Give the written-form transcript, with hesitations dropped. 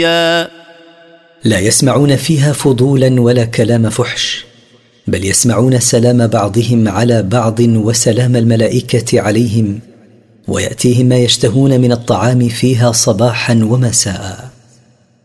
لا يسمعون فيها فضولا ولا كلام فحش، بل يسمعون سلام بعضهم على بعض وسلام الملائكة عليهم، ويأتيهم ما يشتهون من الطعام فيها صباحا ومساء.